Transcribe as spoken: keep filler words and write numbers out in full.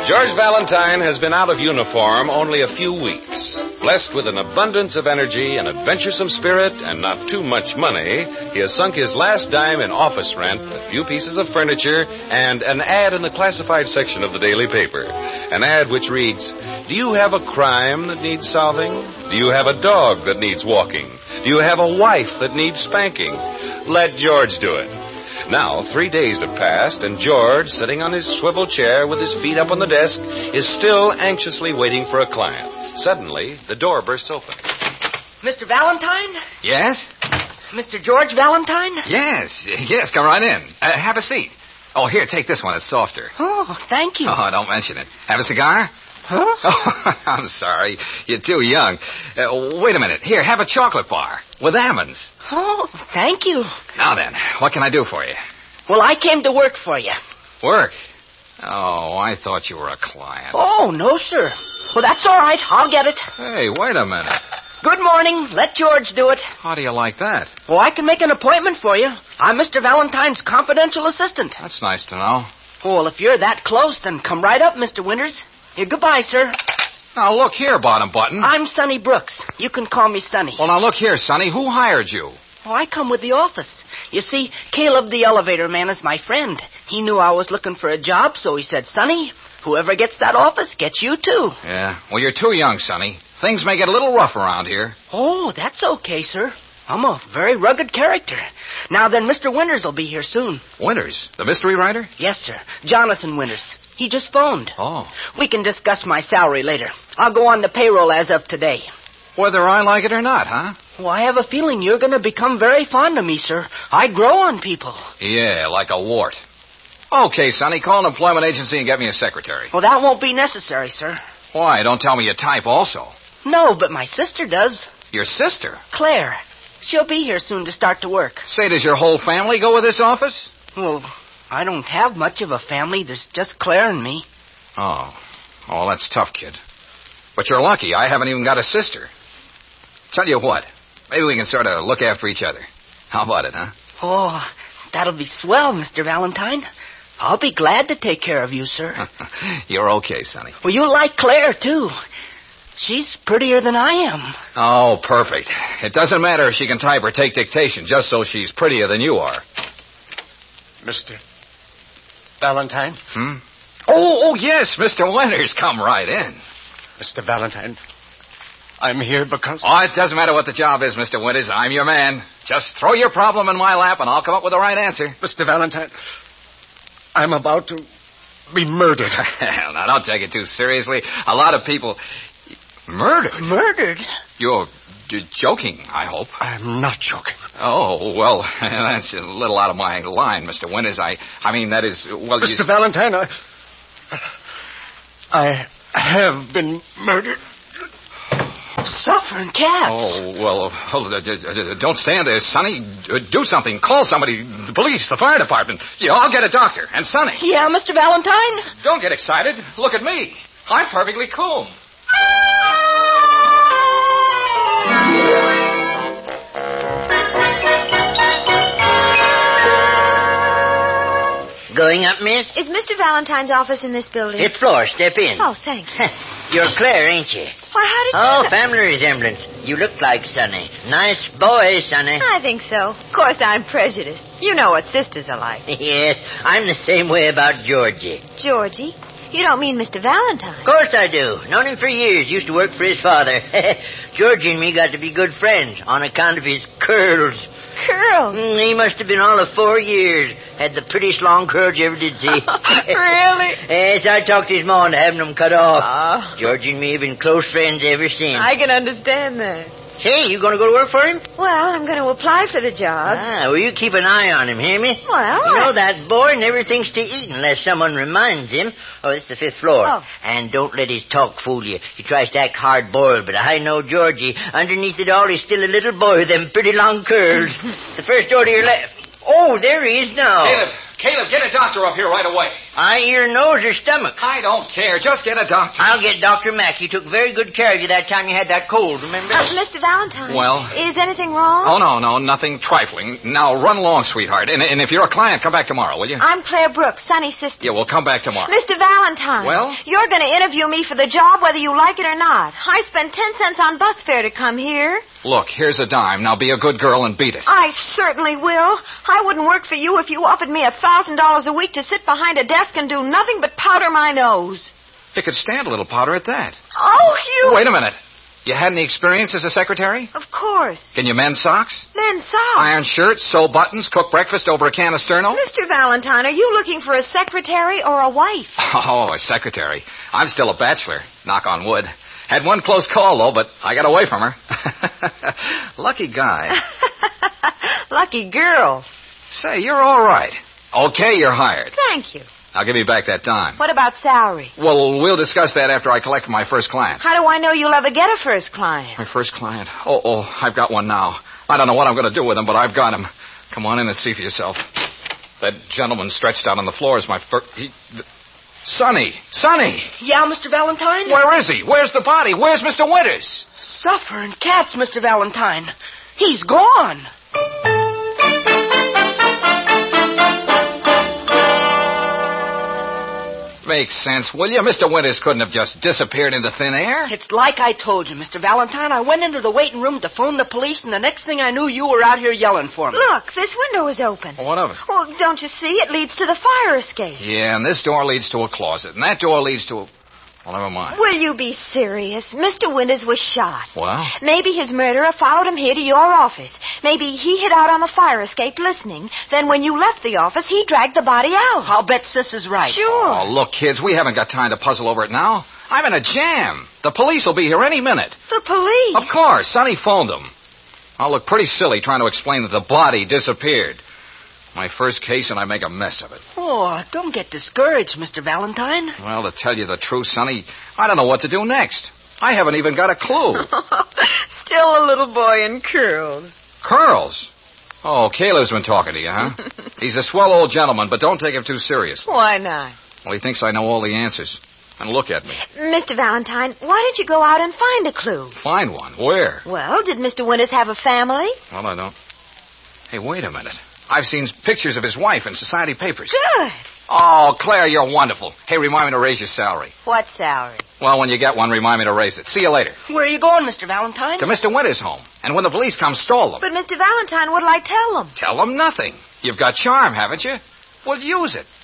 George Valentine has been out of uniform only a few weeks. Blessed with an abundance of energy, an adventuresome spirit, and not too much money, he has sunk his last dime in office rent, a few pieces of furniture, and an ad in the classified section of the daily paper. An ad which reads, "Do you have a crime that needs solving? Do you have a dog that needs walking? Do you have a wife that needs spanking? Let George do it." Now, three days have passed, and George, sitting on his swivel chair with his feet up on the desk, is still anxiously waiting for a client. Suddenly, the door bursts open. Mister Valentine? Yes? Mister George Valentine? Yes, yes, come right in. Uh, have a seat. Oh, here, take this one. It's softer. Oh, thank you. Oh, don't mention it. Have a cigar? Huh? Oh, I'm sorry. You're too young. Uh, wait a minute. Here, have a chocolate bar with almonds. Oh, thank you. Now then, what can I do for you? Well, I came to work for you. Work? Oh, I thought you were a client. Oh, no, sir. Well, that's all right. I'll get it. Hey, wait a minute. Good morning. Let George do it. How do you like that? Well, I can make an appointment for you. I'm Mister Valentine's confidential assistant. That's nice to know. Well, if you're that close, then come right up, Mister Winters. Here, goodbye, sir. Now, look here, Bottom Button. I'm Sonny Brooks. You can call me Sonny. Well, now, look here, Sonny. Who hired you? Oh, I come with the office. You see, Caleb the elevator man is my friend. He knew I was looking for a job, so he said, "Sonny, whoever gets that office gets you, too." Yeah. Well, you're too young, Sonny. Things may get a little rough around here. Oh, that's okay, sir. I'm a very rugged character. Now then, Mister Winters will be here soon. Winters? The mystery writer? Yes, sir. Jonathan Winters. He just phoned. Oh. We can discuss my salary later. I'll go on the payroll as of today. Whether I like it or not, huh? Well, I have a feeling you're going to become very fond of me, sir. I grow on people. Yeah, like a wart. Okay, Sonny, call an employment agency and get me a secretary. Well, that won't be necessary, sir. Why? Don't tell me you type also. No, but my sister does. Your sister? Claire. She'll be here soon to start to work. Say, does your whole family go with this office? Well, I don't have much of a family. There's just Claire and me. Oh. Oh, that's tough, kid. But you're lucky. I haven't even got a sister. Tell you what. Maybe we can sort of look after each other. How about it, huh? Oh, that'll be swell, Mister Valentine. I'll be glad to take care of you, sir. You're okay, Sonny. Well, you'll like Claire, too. She's prettier than I am. Oh, perfect. It doesn't matter if she can type or take dictation, just so she's prettier than you are. Mister Valentine? Hmm? Oh, oh, yes, Mister Winters. Come right in. Mister Valentine, I'm here because... Oh, it doesn't matter what the job is, Mister Winters. I'm your man. Just throw your problem in my lap, and I'll come up with the right answer. Mister Valentine, I'm about to be murdered. Now, don't take it too seriously. A lot of people... Murdered? Murdered? You're d- joking, I hope. I'm not joking. Oh, well, that's a little out of my line, Mister Winters. I I mean, that is... well, Mister You... Valentine, I... I have been murdered. Suffering cats. Oh, well, uh, uh, uh, don't stand there, Sonny. Uh, do something. Call somebody. The police, the fire department. Yeah, I'll get a doctor. And Sonny. Yeah, Mister Valentine? Don't get excited. Look at me. I'm perfectly cool. Going up, miss? Is Mister Valentine's office in this building? Fifth floor. Step in. Oh, thanks. You're Claire, ain't you? Why, how did Oh, you... family resemblance. You look like Sonny. Nice boy, Sonny. I think so. Of course, I'm prejudiced. You know what sisters are like. Yes, I'm the same way about Georgie. Georgie? You don't mean Mister Valentine? Of course I do. Known him for years. Used to work for his father. Georgie and me got to be good friends on account of his curls. Curls? Mm, he must have been all of four years. Had the prettiest long curls you ever did see. Really? Yes, I talked his mom into having them cut off. Oh. Georgie and me have been close friends ever since. I can understand that. Say, you going to go to work for him? Well, I'm going to apply for the job. Ah, well, you keep an eye on him, hear me? Well, You know, I... that boy never thinks to eat unless someone reminds him. Oh, this is the fifth floor. Oh. And don't let his talk fool you. He tries to act hard-boiled, but I know Georgie. Underneath it all, he's still a little boy with them pretty long curls. The first door to your left. Oh, there he is now. Caleb, Caleb, get a doctor up here right away. Eye, ear, nose, or stomach? I don't care. Just get a doctor. I'll get Doctor Mack. He took very good care of you that time you had that cold, remember? Uh, Mister Valentine. Well? Is anything wrong? Oh, no, no, nothing trifling. Now, run along, sweetheart. And, and if you're a client, come back tomorrow, will you? I'm Claire Brooks, Sonny's sister. Yeah, well, come back tomorrow. Mister Valentine. Well? You're going to interview me for the job whether you like it or not. I spent ten cents on bus fare to come here. Look, here's a dime. Now be a good girl and beat it. I certainly will. I wouldn't work for you if you offered me a thousand dollars a week to sit behind a desk and do nothing but powder my nose. You could stand a little powder at that. Oh, you... Wait a minute. You had any experience as a secretary? Of course. Can you mend socks? Men's socks. Iron shirts, sew buttons, cook breakfast over a can of Sterno? Mister Valentine, are you looking for a secretary or a wife? Oh, a secretary. I'm still a bachelor. Knock on wood. Had one close call, though, but I got away from her. Lucky guy. Lucky girl. Say, you're all right. Okay, you're hired. Thank you. Now give me back that dime. What about salary? Well, we'll discuss that after I collect my first client. How do I know you'll ever get a first client? My first client? Oh, oh, I've got one now. I don't know what I'm going to do with him, but I've got him. Come on in and see for yourself. That gentleman stretched out on the floor is my first... He... Sonny! Sonny! Yeah, Mister Valentine? Where is he? Where's the body? Where's Mister Winters? Suffering cats, Mister Valentine. He's gone. Makes sense, will you? Mister Winters couldn't have just disappeared into thin air. It's like I told you, Mister Valentine. I went into the waiting room to phone the police, and the next thing I knew, you were out here yelling for me. Look, this window is open. What of it? Well, don't you see? It leads to the fire escape. Yeah, and this door leads to a closet, and that door leads to a... Well, never mind. Will you be serious? Mister Winters was shot. Well? Maybe his murderer followed him here to your office. Maybe he hid out on the fire escape listening. Then when you left the office, he dragged the body out. I'll bet Sis is right. Sure. Oh, look, kids, we haven't got time to puzzle over it now. I'm in a jam. The police will be here any minute. The police? Of course. Sonny phoned them. I'll look pretty silly trying to explain that the body disappeared. My first case, and I make a mess of it. Oh, don't get discouraged, Mister Valentine. Well, to tell you the truth, Sonny, I don't know what to do next. I haven't even got a clue. Still a little boy in curls. Curls? Oh, Caleb's been talking to you, huh? He's a swell old gentleman, but don't take him too serious. Why not? Well, he thinks I know all the answers. And look at me. Mister Valentine, why don't you go out and find a clue? Find one? Where? Well, did Mister Winters have a family? Well, I don't. Hey, wait a minute. I've seen pictures of his wife in society papers. Good. Oh, Claire, you're wonderful. Hey, remind me to raise your salary. What salary? Well, when you get one, remind me to raise it. See you later. Where are you going, Mister Valentine? To Mister Winters' home. And when the police come, stall them. But Mister Valentine, what'll I tell them? Tell them nothing. You've got charm, haven't you? Well, use it.